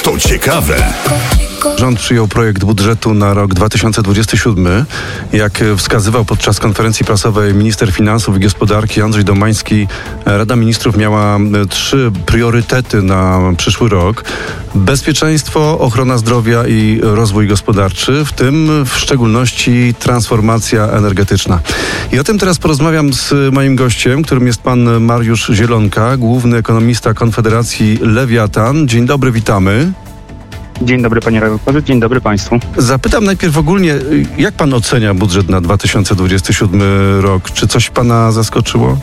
To ciekawe. Rząd przyjął projekt budżetu na rok 2027. Jak wskazywał podczas konferencji prasowej minister finansów i gospodarki Andrzej Domański, Rada Ministrów miała 3 priorytety na przyszły rok. Bezpieczeństwo, ochrona zdrowia i rozwój gospodarczy, w tym w szczególności transformacja energetyczna. I o tym teraz porozmawiam z moim gościem, którym jest pan Mariusz Zielonka, główny ekonomista Konfederacji Lewiatan. Dzień dobry, witamy. Dzień dobry panie redaktorze, dzień dobry państwu. Zapytam najpierw ogólnie, jak pan ocenia budżet na 2027 rok? Czy coś pana zaskoczyło?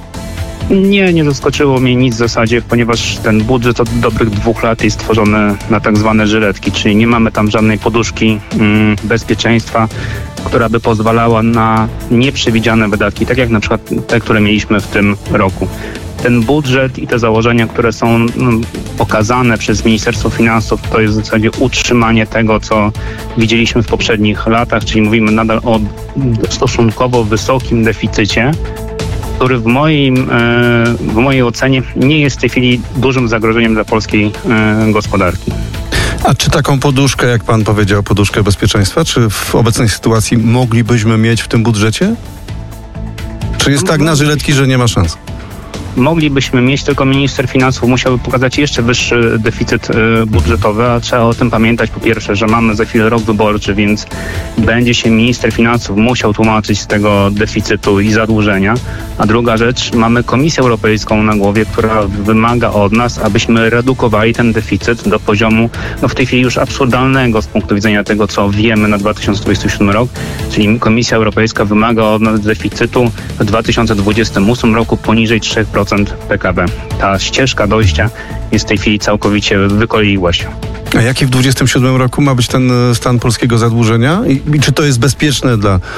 Nie zaskoczyło mnie nic w zasadzie, ponieważ ten budżet od dobrych 2 lat jest stworzony na tak zwane żyletki, czyli nie mamy tam żadnej poduszki bezpieczeństwa, która by pozwalała na nieprzewidziane wydatki, tak jak na przykład te, które mieliśmy w tym roku. Ten budżet i te założenia, które są pokazane przez Ministerstwo Finansów, to jest w zasadzie utrzymanie tego, co widzieliśmy w poprzednich latach, czyli mówimy nadal o stosunkowo wysokim deficycie, który w mojej ocenie nie jest w tej chwili dużym zagrożeniem dla polskiej gospodarki. A czy taką poduszkę, jak pan powiedział, poduszkę bezpieczeństwa, czy w obecnej sytuacji moglibyśmy mieć w tym budżecie? Czy jest tak na żyletki, że nie ma szans? Moglibyśmy mieć, tylko minister finansów musiałby pokazać jeszcze wyższy deficyt budżetowy, a trzeba o tym pamiętać po pierwsze, że mamy za chwilę rok wyborczy, więc będzie się minister finansów musiał tłumaczyć z tego deficytu i zadłużenia, a druga rzecz, mamy Komisję Europejską na głowie, która wymaga od nas, abyśmy redukowali ten deficyt do poziomu, w tej chwili już absurdalnego z punktu widzenia tego, co wiemy na 2027 rok, czyli Komisja Europejska wymaga od nas deficytu w 2028 roku poniżej 3% PKB. Ta ścieżka dojścia jest w tej chwili całkowicie wykoleiła się. A jaki w 2027 roku ma być ten stan polskiego zadłużenia? I czy to jest bezpieczne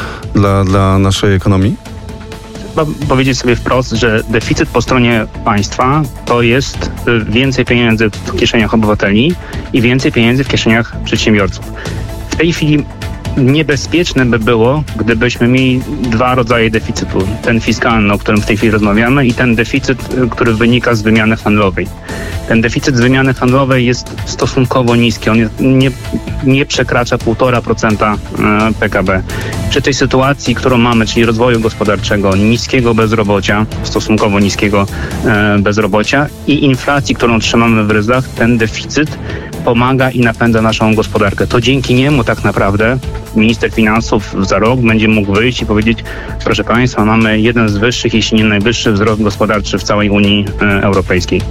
dla naszej ekonomii? Trzeba powiedzieć sobie wprost, że deficyt po stronie państwa to jest więcej pieniędzy w kieszeniach obywateli i więcej pieniędzy w kieszeniach przedsiębiorców. W tej chwili niebezpieczne by było, gdybyśmy mieli 2 rodzaje deficytu. Ten fiskalny, o którym w tej chwili rozmawiamy, i ten deficyt, który wynika z wymiany handlowej. Ten deficyt z wymiany handlowej jest stosunkowo niski. On nie przekracza 1,5% PKB. Przy tej sytuacji, którą mamy, czyli rozwoju gospodarczego, niskiego bezrobocia, stosunkowo niskiego bezrobocia i inflacji, którą trzymamy w ryzach, ten deficyt pomaga i napędza naszą gospodarkę. To dzięki niemu tak naprawdę minister finansów za rok będzie mógł wyjść i powiedzieć: proszę państwa, mamy jeden z wyższych, jeśli nie najwyższy wzrost gospodarczy w całej Unii Europejskiej.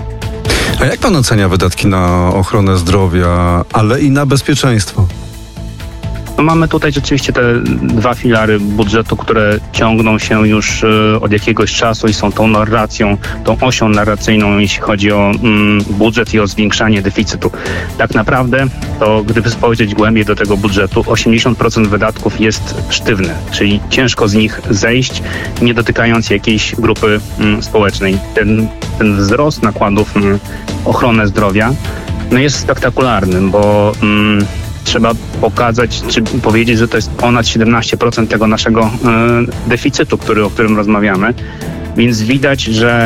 A jak pan ocenia wydatki na ochronę zdrowia, ale i na bezpieczeństwo? Mamy tutaj rzeczywiście te 2 filary budżetu, które ciągną się już od jakiegoś czasu i są tą narracją, tą osią narracyjną, jeśli chodzi o budżet i o zwiększanie deficytu. Tak naprawdę to, gdyby spojrzeć głębiej do tego budżetu, 80% wydatków jest sztywne, czyli ciężko z nich zejść, nie dotykając jakiejś grupy społecznej. Ten wzrost nakładów na ochronę zdrowia jest spektakularny, bo trzeba pokazać, czy powiedzieć, że to jest ponad 17% tego naszego deficytu, o którym rozmawiamy. Więc widać, że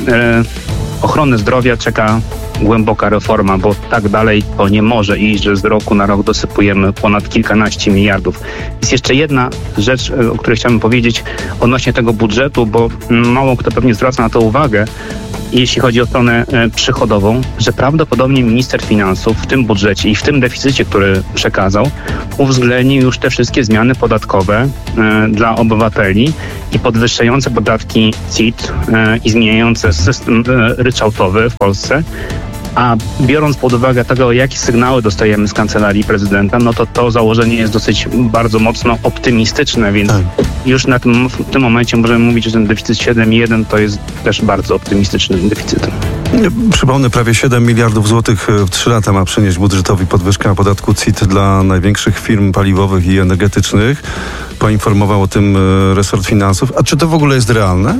ochronę zdrowia czeka głęboka reforma, bo tak dalej to nie może iść, że z roku na rok dosypujemy ponad kilkanaście miliardów. Jest jeszcze jedna rzecz, o której chciałbym powiedzieć odnośnie tego budżetu, bo mało kto pewnie zwraca na to uwagę, jeśli chodzi o stronę przychodową, że prawdopodobnie minister finansów w tym budżecie i w tym deficycie, który przekazał, uwzględnił już te wszystkie zmiany podatkowe dla obywateli i podwyższające podatki CIT i zmieniające system ryczałtowy w Polsce. A biorąc pod uwagę tego, jakie sygnały dostajemy z Kancelarii Prezydenta, to założenie jest dosyć bardzo mocno optymistyczne, więc już w tym momencie możemy mówić, że ten deficyt 7,1 to jest też bardzo optymistyczny deficyt. Przypomnę, prawie 7 miliardów złotych w 3 lata ma przynieść budżetowi podwyżka podatku CIT dla największych firm paliwowych i energetycznych. Poinformował o tym resort finansów. A czy to w ogóle jest realne?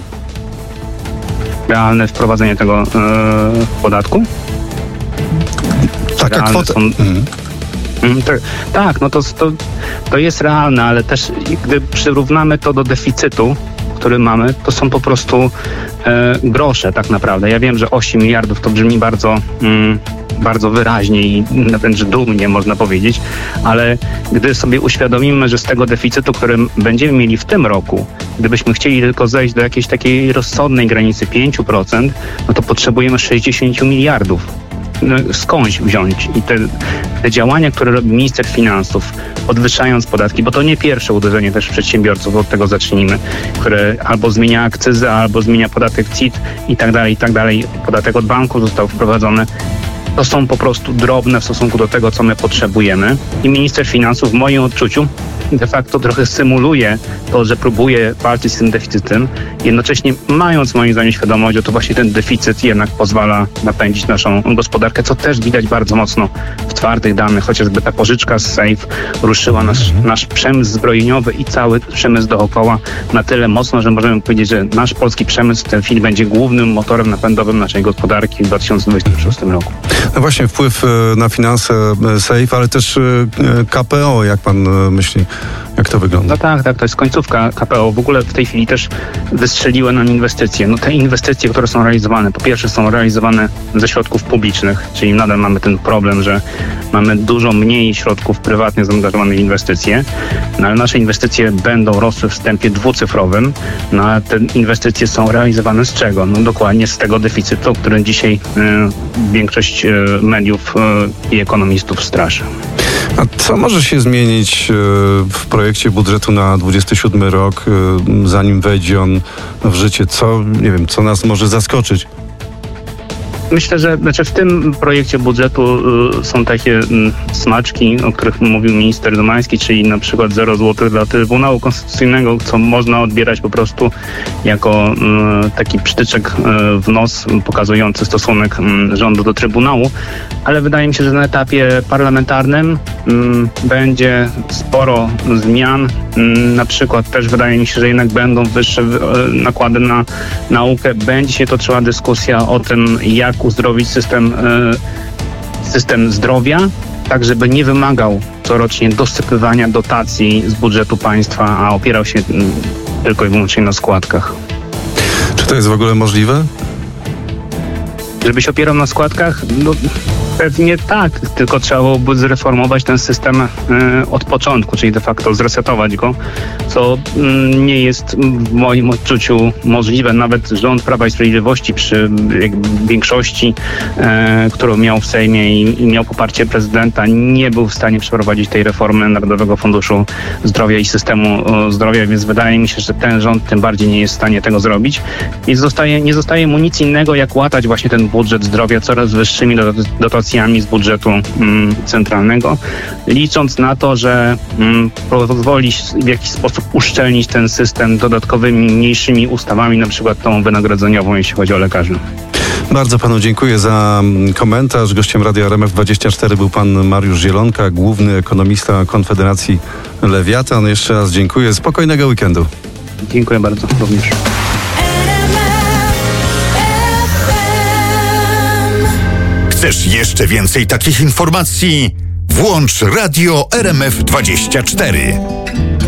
Realne wprowadzenie tego podatku? Taka kwota. Tak, to jest realne, ale też gdy przyrównamy to do deficytu, który mamy, to są po prostu grosze tak naprawdę. Ja wiem, że 8 miliardów to brzmi bardzo bardzo wyraźnie i wręcz dumnie można powiedzieć, ale gdy sobie uświadomimy, że z tego deficytu, który będziemy mieli w tym roku, gdybyśmy chcieli tylko zejść do jakiejś takiej rozsądnej granicy 5%, no to potrzebujemy 60 miliardów. Skądś wziąć? I te działania, które robi minister finansów, podwyższając podatki, bo to nie pierwsze uderzenie też w przedsiębiorców, od tego zacznijmy, które albo zmienia akcyzę, albo zmienia podatek CIT i tak dalej. Podatek od banku został wprowadzony. To są po prostu drobne w stosunku do tego, co my potrzebujemy. I minister finansów w moim odczuciu de facto trochę symuluje to, że próbuje walczyć z tym deficytem, jednocześnie mając moim zdaniem świadomość, że to właśnie ten deficyt jednak pozwala napędzić naszą gospodarkę, co też widać bardzo mocno w twardych danych, chociażby ta pożyczka z SAFE ruszyła nasz przemysł zbrojeniowy i cały przemysł dookoła na tyle mocno, że możemy powiedzieć, że nasz polski przemysł w tej chwili będzie głównym motorem napędowym naszej gospodarki w 2026 roku. No właśnie, wpływ na finanse SAFE, ale też KPO, jak pan myśli, jak to wygląda? No tak, to jest końcówka KPO. W ogóle w tej chwili też wystrzeliły nam inwestycje. No te inwestycje, które są realizowane, po pierwsze są realizowane ze środków publicznych, czyli nadal mamy ten problem, że mamy dużo mniej środków prywatnych zaangażowanych w inwestycje, no ale nasze inwestycje będą rosły w tempie dwucyfrowym, no a te inwestycje są realizowane z czego? No dokładnie z tego deficytu, o którym dzisiaj większość mediów i ekonomistów straszy. A co może się zmienić w projekcie budżetu na 27 rok, zanim wejdzie on w życie? Co nas może zaskoczyć? Myślę, że w tym projekcie budżetu są takie smaczki, o których mówił minister Domański, czyli na przykład 0 zł dla Trybunału Konstytucyjnego, co można odbierać po prostu jako taki przytyczek w nos pokazujący stosunek rządu do Trybunału, ale wydaje mi się, że na etapie parlamentarnym będzie sporo zmian. Na przykład też wydaje mi się, że jednak będą wyższe nakłady na naukę. Będzie się toczyła dyskusja o tym, jak uzdrowić system zdrowia, tak żeby nie wymagał corocznie dosypywania dotacji z budżetu państwa, a opierał się tylko i wyłącznie na składkach. Czy to jest w ogóle możliwe? Żeby się opierał na składkach? No, pewnie tak, tylko trzeba byłoby zreformować ten system od początku, czyli de facto zresetować go, co nie jest w moim odczuciu możliwe. Nawet rząd Prawa i Sprawiedliwości przy większości, którą miał w Sejmie i miał poparcie prezydenta, nie był w stanie przeprowadzić tej reformy Narodowego Funduszu Zdrowia i systemu zdrowia, więc wydaje mi się, że ten rząd tym bardziej nie jest w stanie tego zrobić. I nie zostaje mu nic innego, jak łatać właśnie ten budżet zdrowia coraz wyższymi dotacjami z budżetu centralnego, licząc na to, że pozwoli w jakiś sposób uszczelnić ten system dodatkowymi, mniejszymi ustawami, na przykład tą wynagrodzeniową, jeśli chodzi o lekarzy. Bardzo panu dziękuję za komentarz. Gościem Radia RMF24 był pan Mariusz Zielonka, główny ekonomista Konfederacji Lewiatan. Jeszcze raz dziękuję. Spokojnego weekendu. Dziękuję bardzo również. Chcesz jeszcze więcej takich informacji? Włącz Radio RMF24.